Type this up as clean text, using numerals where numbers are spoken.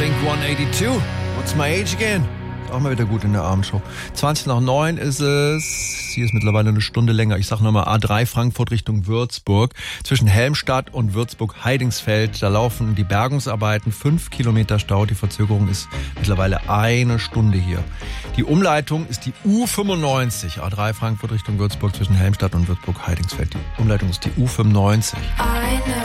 Blink-182. What's my age again? Ist auch mal wieder gut in der Abendshow. 20:09 ist es. Hier ist mittlerweile eine Stunde länger. Ich sag nochmal A3 Frankfurt Richtung Würzburg. Zwischen Helmstadt und Würzburg-Heidingsfeld. Da laufen die Bergungsarbeiten. 5 Kilometer Stau. Die Verzögerung ist mittlerweile eine Stunde hier. Die Umleitung ist die U95. A3 Frankfurt Richtung Würzburg zwischen Helmstadt und Würzburg-Heidingsfeld. Die Umleitung ist die U95.